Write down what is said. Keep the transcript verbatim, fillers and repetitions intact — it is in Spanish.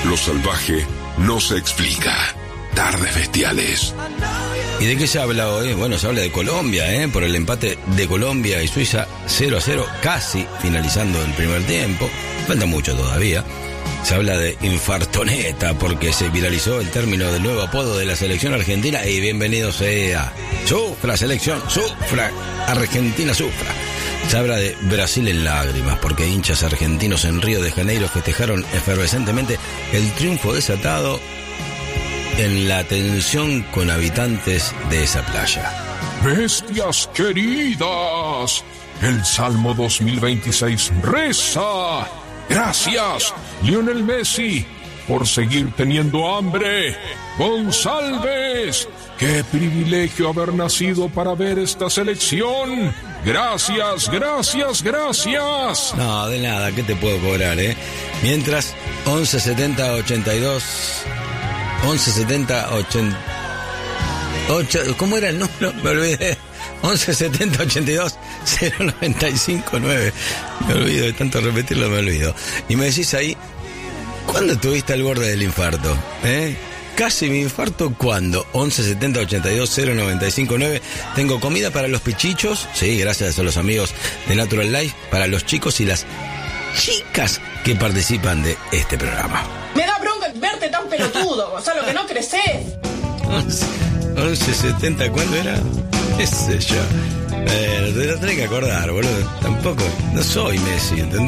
Lo salvaje no se explica. Tardes bestiales. ¿Y de qué se habla hoy? Bueno, se habla de Colombia, ¿eh? Por el empate de Colombia y Suiza cero a cero, casi finalizando el primer tiempo. Falta mucho todavía. Se habla de infartoneta porque se viralizó el término del nuevo apodo de la selección argentina y bienvenido sea. Sufra, selección, sufra, Argentina sufra. Se habla de Brasil en lágrimas porque hinchas argentinos en Río de Janeiro festejaron efervescentemente el triunfo desatado en la tensión con habitantes de esa playa. Bestias queridas, el Salmo dos mil veintiséis reza: gracias, Lionel Messi, por seguir teniendo hambre. González, qué privilegio haber nacido para ver esta selección. Gracias, gracias, gracias. No, de nada, ¿qué te puedo cobrar, eh? Mientras, once setenta ochenta y dos... once setenta ochenta... ¿Cómo era el número? Me olvidé. once setenta ochenta y dos cero noventa y cinco nueve. Me olvido, de tanto repetirlo me olvido. Y me decís ahí, ¿cuándo estuviste al borde del infarto? ¿Eh? Casi mi infarto, ¿cuándo? once setenta ochenta y dos cero noventa y cinco nueve. Tengo comida para los pichichos, sí, gracias a los amigos de Natural Life, para los chicos y las chicas que participan de este programa. Me da bronca verte tan pelotudo, Gonzalo, que no creces. once setenta, ¿cuándo era? ¿Qué sé yo? Eh, te lo tenés que acordar, boludo. Tampoco, no soy Messi, ¿entendés?